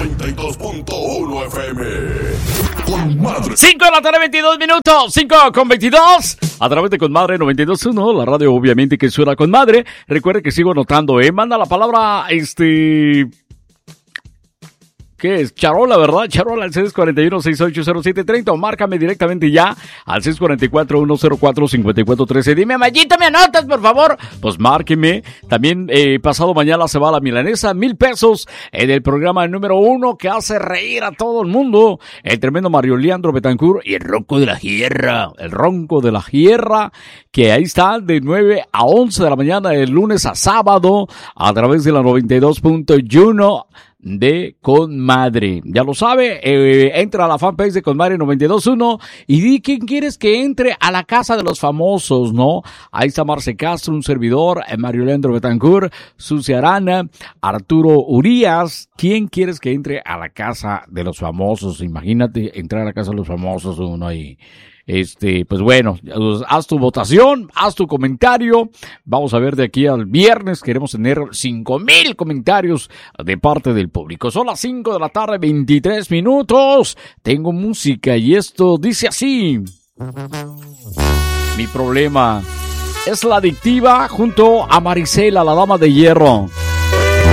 92.1 FM. Con Madre. 5 de la tarde, 22 minutos. 5:22. A través de Con Madre 92.1, la radio obviamente que suena Con Madre. Recuerde que sigo anotando, manda la palabra, ¿qué es? Charola, ¿verdad? Charola al 641-680730 o márcame directamente ya al 644-104-5413. Dime, Mayito, ¿me anotas, por favor? Pues márqueme. También pasado mañana se va la milanesa, 1,000 pesos en el programa número 1 que hace reír a todo el mundo. El tremendo Mario Leandro Betancourt y el Ronco de la Jierra. El Ronco de la Jierra, que ahí está de 9 a 11 de la mañana, de lunes a sábado, a través de la 92.1 de Con Madre. Ya lo sabe, entra a la fanpage de Con Madre 92.1 y di quién quieres que entre a la casa de los famosos, ¿no? Ahí está Marce Castro, un servidor, Mario Leandro Betancourt, Susi Arana, Arturo Urias. ¿Quién quieres que entre a la casa de los famosos? Imagínate entrar a la casa de los famosos uno ahí. Pues bueno, haz tu votación, haz tu comentario. Vamos a ver de aquí al viernes. Queremos tener 5,000 comentarios de parte del público. Son las 5 de la tarde, 23 minutos. Tengo música y esto dice así. Mi problema es la adictiva junto a Marisela, la dama de hierro.